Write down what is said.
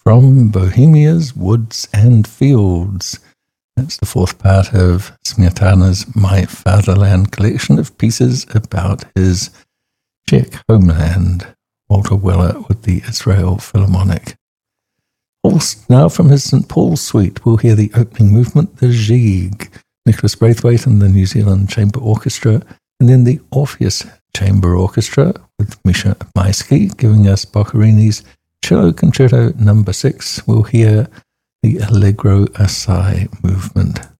From Bohemia's Woods and Fields. That's the fourth part of Smetana's My Fatherland collection of pieces about his Czech homeland. Walter Weller with the Israel Philharmonic. Now from his St. Paul's Suite, we'll hear the opening movement, the Gigue, Nicholas Braithwaite and the New Zealand Chamber Orchestra, and then the Orpheus Chamber Orchestra with Misha Maisky giving us Boccherini's Cello Concerto No. 6. We'll hear the Allegro Assai movement.